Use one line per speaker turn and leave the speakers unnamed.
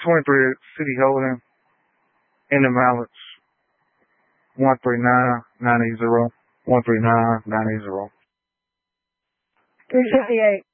23 City Holding in the Mallets. 139980. 139980.
358.